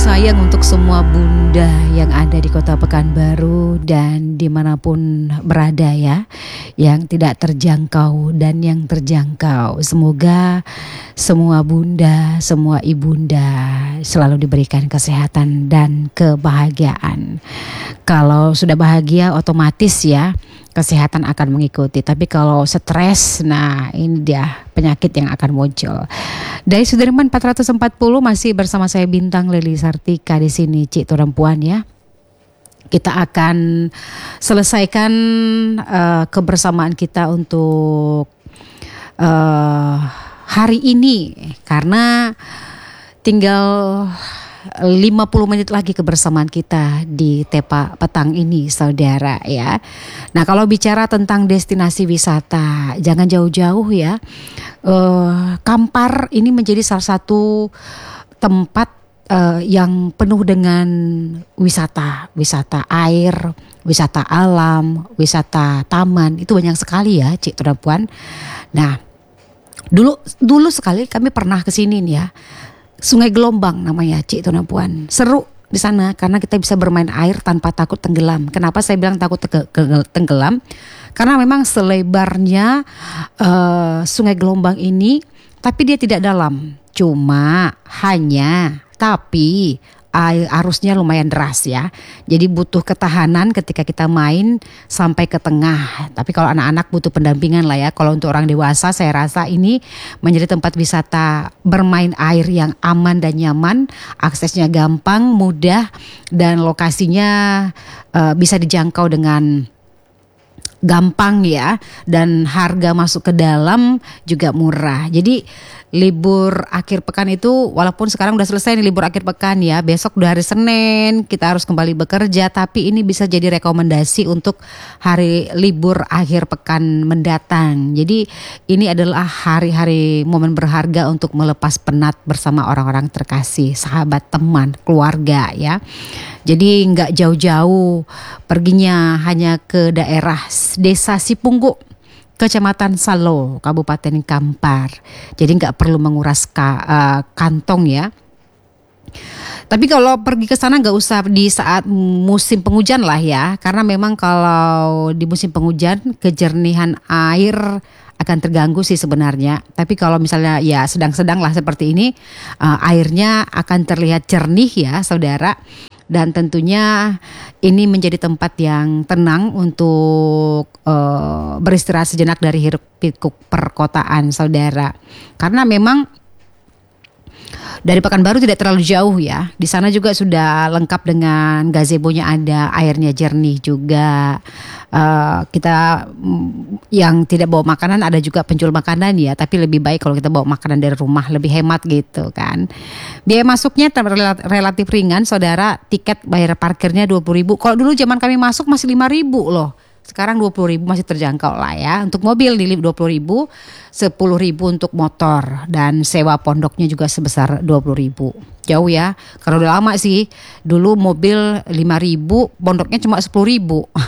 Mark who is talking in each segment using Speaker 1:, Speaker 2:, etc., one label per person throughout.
Speaker 1: sayang untuk semua bunda yang ada di Kota Pekanbaru dan dimanapun berada ya, yang tidak terjangkau dan yang terjangkau. Semoga semua bunda, semua ibunda selalu diberikan kesehatan dan kebahagiaan. Kalau sudah bahagia otomatis ya kesehatan akan mengikuti. Tapi kalau stres, nah ini dia penyakit yang akan muncul. Dari Sudirman 440 masih bersama saya Bintang Leli Sartika di sini, Cik Perempuan ya. Kita akan selesaikan kebersamaan kita untuk hari ini karena tinggal 50 menit lagi kebersamaan kita di Tepa Petang ini saudara ya. Nah kalau bicara tentang destinasi wisata jangan jauh-jauh ya. Kampar ini menjadi salah satu tempat yang penuh dengan wisata air, wisata alam, wisata taman, itu banyak sekali ya Cik Perempuan. Nah dulu sekali kami pernah kesini nih ya. Sungai Gelombang namanya Cik Perempuan. Seru di sana karena kita bisa bermain air tanpa takut tenggelam. Kenapa saya bilang takut tenggelam? Karena memang selebarnya Sungai Gelombang ini, tapi dia tidak dalam. Tapi arusnya lumayan deras ya. Jadi butuh ketahanan ketika kita main sampai ke tengah. Tapi kalau anak-anak butuh pendampingan lah ya. Kalau untuk orang dewasa saya rasa ini menjadi tempat wisata bermain air yang aman dan nyaman. Aksesnya gampang, mudah dan lokasinya bisa dijangkau dengan gampang ya. Dan harga masuk ke dalam juga murah. Jadi libur akhir pekan itu walaupun sekarang udah selesai nih libur akhir pekan ya, besok udah hari Senin kita harus kembali bekerja, tapi ini bisa jadi rekomendasi untuk hari libur akhir pekan mendatang. Jadi ini adalah hari-hari momen berharga untuk melepas penat bersama orang-orang terkasih, sahabat, teman, keluarga ya. Jadi nggak jauh-jauh perginya hanya ke daerah Desa Sipunggu, Kecamatan Salo, Kabupaten Kampar. Jadi nggak perlu menguras kantong ya. Tapi kalau pergi ke sana nggak usah di saat musim penghujan lah ya. Karena memang kalau di musim penghujan kejernihan air akan terganggu sih sebenarnya. Tapi kalau misalnya ya sedang-sedang lah seperti ini, airnya akan terlihat jernih ya saudara. Dan tentunya ini menjadi tempat yang tenang untuk beristirahat sejenak dari hiruk pikuk perkotaan saudara. Karena memang dari Pekanbaru tidak terlalu jauh ya. Di sana juga sudah lengkap dengan gazebo-nya ada, airnya jernih juga. Kita yang tidak bawa makanan ada juga penjual makanan ya. Tapi lebih baik kalau kita bawa makanan dari rumah, lebih hemat gitu kan. Biaya masuknya relatif ringan saudara. Tiket bayar parkirnya 20.000. Kalau dulu zaman kami masuk masih 5.000 loh. Sekarang 20.000 masih terjangkau lah ya. Untuk mobil di 20.000, 10.000 untuk motor dan sewa pondoknya juga sebesar 20.000. Jauh ya. Kalau udah lama sih. Dulu mobil 5.000, pondoknya cuma 10.000.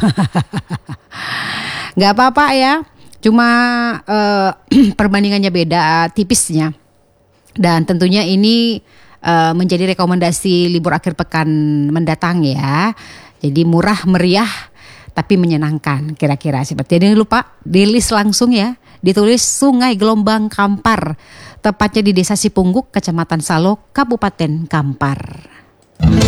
Speaker 1: Gak apa-apa ya. Cuma perbandingannya beda tipisnya. Dan tentunya ini menjadi rekomendasi libur akhir pekan mendatang ya. Jadi murah meriah tapi menyenangkan kira-kira seperti ini. Lupa di list langsung ya, ditulis Sungai Gelombang Kampar, tepatnya di Desa Sipunggu, Kecamatan Salo, Kabupaten Kampar.